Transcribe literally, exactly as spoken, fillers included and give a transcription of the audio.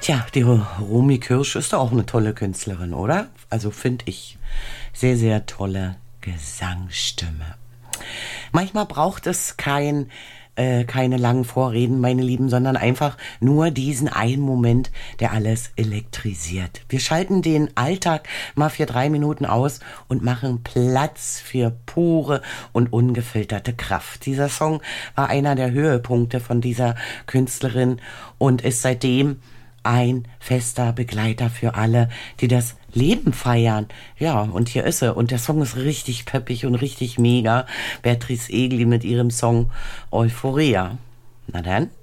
Tja, die Romy Kirsch ist doch auch eine tolle Künstlerin, oder? Also finde ich. Sehr, sehr tolle Gesangsstimme. Manchmal braucht es kein, äh, keine langen Vorreden, meine Lieben, sondern einfach nur diesen einen Moment, der alles elektrisiert. Wir schalten den Alltag mal für drei Minuten aus und machen Platz für pure und ungefilterte Kraft. Dieser Song war einer der Höhepunkte von dieser Künstlerin und ist seitdem ein fester Begleiter für alle, die das Leben feiern. Ja, und hier ist sie. Und der Song ist richtig peppig und richtig mega. Beatrice Egli mit ihrem Song Euphoria. Na dann.